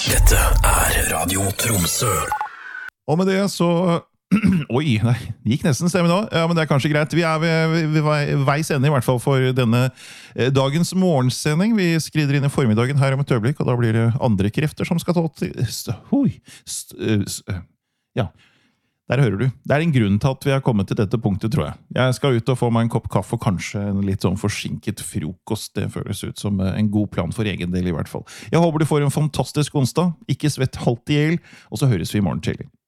Dette Radio Tromsø. Og med det så... Oi, nei, det gikk nesten stemme nå. Ja, men det kanskje greit. Vi ved veis ende i hvert fall for denne dagens morgensending. Vi skrider inn i formiddagen her om et øyeblikk, og da blir det andre krefter som skal ta til... Ja, der hører du. Det en grunn til at vi har kommet til dette punktet, tror jeg. Jeg skal ut og få meg en kopp kaffe og kanskje en litt sånn forsinket frokost. Det føles ut som en god plan for egen del i hvert fall. Jeg håper du får en fantastisk onsdag. Ikke svett halvt i hjel, og så høres vi i morgen tidlig.